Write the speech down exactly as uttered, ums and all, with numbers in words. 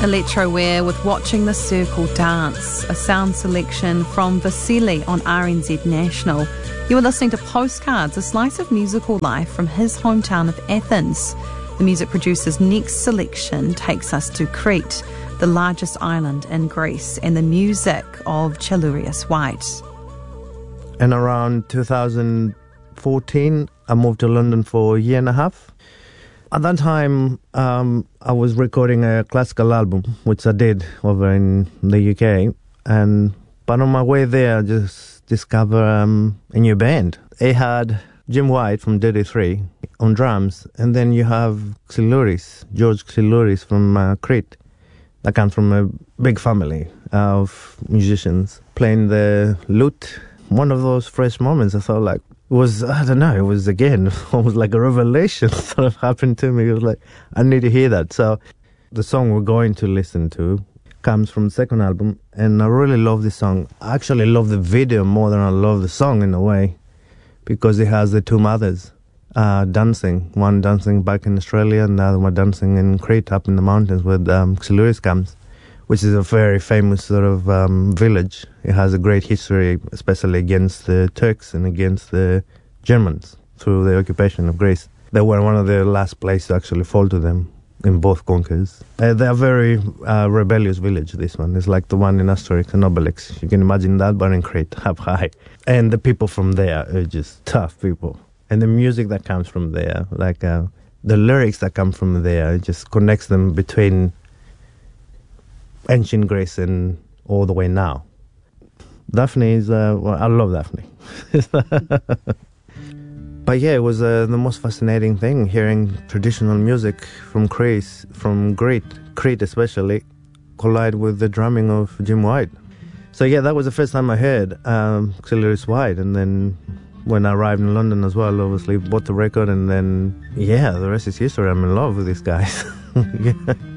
Electroware with Watching the Circle Dance, a sound selection from Vasily on R N Z National. You are listening to Postcards, a slice of musical life from his hometown of Athens. The music producer's next selection takes us to Crete, the largest island in Greece, and the music of Chalurious White. And around two thousand fourteen, I moved to London for a year and a half. At that time, um, I was recording a classical album, which I did over in the U K. And but on my way there, I just discovered um, a new band. They had Jim White from Dirty Three on drums, and then you have Xylouris, George Xylouris from uh, Crete. That comes from a big family of musicians playing the lute. One of those fresh moments, I thought, like, was, I don't know, it was, again, almost like a revelation sort of happened to me. It was like, I need to hear that. So the song we're going to listen to comes from the second album, and I really love this song. I actually love the video more than I love the song in a way, because it has the two mothers uh, dancing, one dancing back in Australia and the other one dancing in Crete up in the mountains where um, Xylouris comes, which is a very famous sort of um, village. It has a great history, especially against the Turks and against the Germans through the occupation of Greece. They were one of the last places to actually fall to them in both conquers. Uh, they're a very uh, rebellious village, this one. It's like the one in Asterix and Obelix. You can imagine that, but in Crete, up high. And the people from there are just tough people. And the music that comes from there, like uh, the lyrics that come from there, it just connects them between ancient Greece and all the way now. Daphne is, uh, well, I love Daphne. But yeah, it was uh, the most fascinating thing, hearing traditional music from Crete, from Crete, Crete especially, collide with the drumming of Jim White. So yeah, that was the first time I heard um, Chalurious White, and then when I arrived in London as well, obviously bought the record, and then yeah, the rest is history. I'm in love with these guys. Yeah.